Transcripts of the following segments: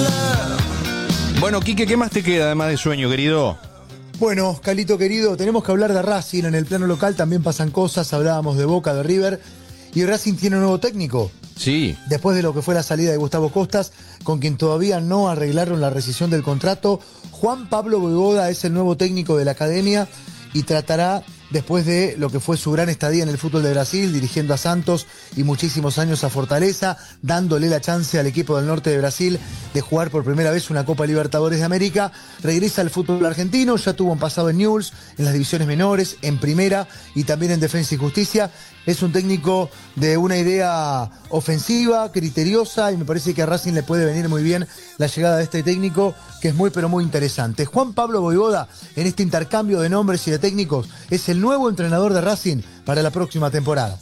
Bueno, Quique, ¿qué más te queda además de sueño, querido? Bueno, Calito querido, tenemos que hablar de Racing. En el plano local también pasan cosas, hablábamos de Boca, de River, y Racing tiene un nuevo técnico. Sí. Después de lo que fue la salida de Gustavo Costas, con quien todavía no arreglaron la rescisión del contrato, Juan Pablo Vojvoda es el nuevo técnico de la academia y tratará, después de lo que fue su gran estadía en el fútbol de Brasil, dirigiendo a Santos y muchísimos años a Fortaleza, dándole la chance al equipo del norte de Brasil de jugar por primera vez una Copa Libertadores de América. Regresa al fútbol argentino, ya tuvo un pasado en Newell's, en las divisiones menores, en primera y también en Defensa y Justicia. Es un técnico de una idea ofensiva, criteriosa, y me parece que a Racing le puede venir muy bien la llegada de este técnico, que es muy pero muy interesante. Juan Pablo Vojvoda, en este intercambio de nombres y de técnicos, es el nuevo entrenador de Racing para la próxima temporada.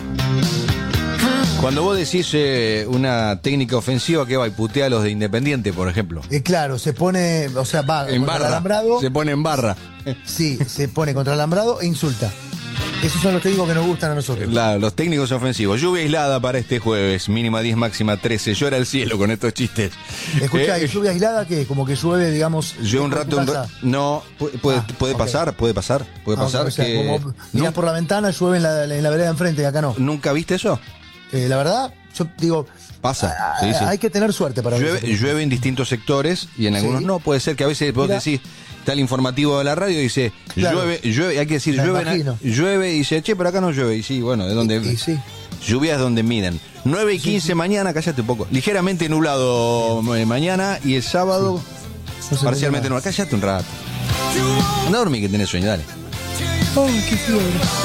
Cuando vos decís una técnica ofensiva, ¿qué va? Y putea a los de Independiente, por ejemplo. Claro, se pone, o sea, va En contra el barra. alambrado. Se pone en barra. Sí, se pone contra el alambrado e insulta. Esos son los técnicos que nos gustan a nosotros. Los técnicos ofensivos. Lluvia aislada para este jueves. Mínima 10, máxima 13. Llora el cielo con estos chistes. Escuchá, ¿y lluvia aislada qué? Como que llueve, digamos. Llueve un rato. No, puede okay. pasar. Puede pasar. O sea, Que como mirás por la ventana, llueve en la vereda de enfrente, y acá no. ¿Nunca viste eso? La verdad, yo digo. Pasa. Sí. Hay que tener suerte para ver. Llueve en distintos sectores y en algunos no. Puede ser que a veces vos decís. Está el informativo de la radio y dice, claro, llueve, hay que decir, llueve y dice, che, pero acá no llueve. Y sí, bueno, ¿de dónde? Sí. Lluvia es donde miden. 9:15 mañana, cállate un poco. Ligeramente nublado mañana y el sábado parcialmente nublado. Cállate un rato. No dormí que tenés sueño, dale. Oh, qué fiebre.